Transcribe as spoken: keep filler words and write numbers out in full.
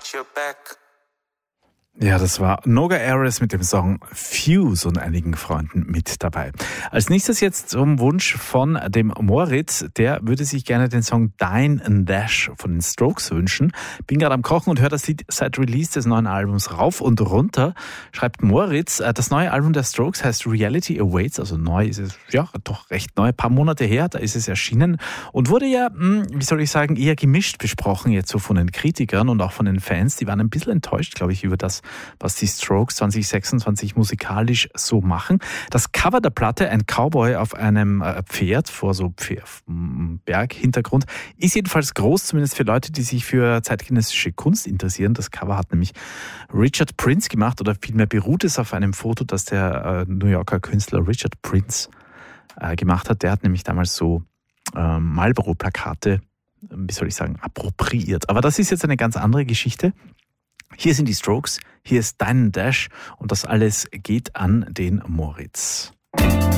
got your back. Ja, das war Noga Erez mit dem Song Fuse und einigen Freunden mit dabei. Als nächstes jetzt zum Wunsch von dem Moritz. Der würde sich gerne den Song Dine and Dash von den Strokes wünschen. Bin gerade am Kochen und höre das Lied seit Release des neuen Albums rauf und runter. Schreibt Moritz, das neue Album der Strokes heißt Reality Awaits. Also neu ist es, ja, doch recht neu. Ein paar Monate her, da ist es erschienen. Und wurde ja, wie soll ich sagen, eher gemischt besprochen jetzt so von den Kritikern und auch von den Fans. Die waren ein bisschen enttäuscht, glaube ich, über das, was die Strokes zwanzig sechsundzwanzig musikalisch so machen. Das Cover der Platte, ein Cowboy auf einem Pferd vor so Berghintergrund, ist jedenfalls groß, zumindest für Leute, die sich für zeitgenössische Kunst interessieren. Das Cover hat nämlich Richard Prince gemacht, oder vielmehr beruht es auf einem Foto, das der New Yorker Künstler Richard Prince gemacht hat. Der hat nämlich damals so Marlboro-Plakate, wie soll ich sagen, appropriiert. Aber das ist jetzt eine ganz andere Geschichte. Hier sind die Strokes, hier ist Dine and Dash und das alles geht an den Moritz.